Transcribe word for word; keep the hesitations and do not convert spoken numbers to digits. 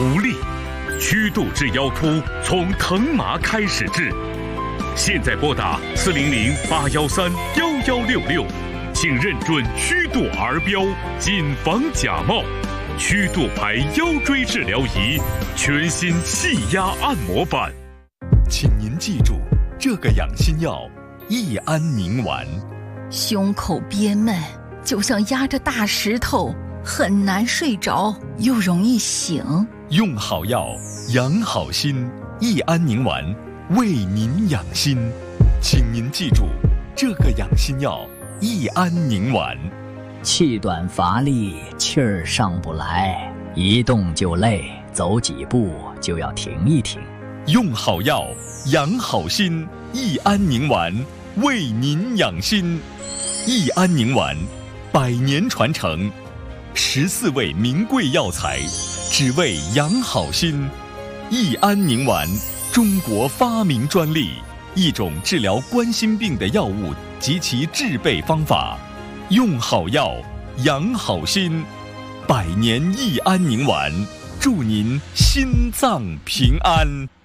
无力。曲度治腰突从疼麻开始治。现在拨打四零零八幺三幺幺六六，请认准曲度儿标，谨防假冒。曲度牌腰椎治疗仪，全新气压按摩板。 请您记住这个养心药：益安宁丸。 胸口憋闷，就像压着大石头，很难睡着，又容易醒。 用好药，养好心。益安宁丸为您养心，请您记住这个养心药：益安宁丸。 气短乏力，气儿上不来，一动就累，走几步就要停一停。 用好药，养好心。益安宁丸为您养心。益安宁丸，百年传承，十四味名贵药材，只为养好心。益安宁丸，中国发明专利，一种治疗冠心病的药物及其制备方法。用好药，养好心。百年益安宁丸，祝您心脏平安。